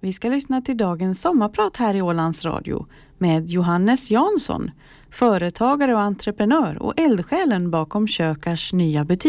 Vi ska lyssna till dagens sommarprat här i Ålands Radio med Johannes Jansson, företagare och entreprenör och eldsjälen bakom Kökars nya butik.